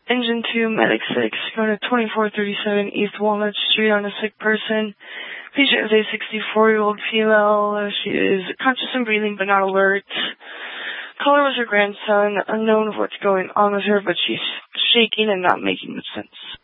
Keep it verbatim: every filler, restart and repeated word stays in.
Engine two, Medic six, going to twenty-four thirty-seven East Walnut Street on a sick person. Patient is a sixty-four-year-old female. Uh, she is conscious and breathing but not alert. Caller was her grandson. Unknown of what's going on with her, but she's shaking and not making much sense.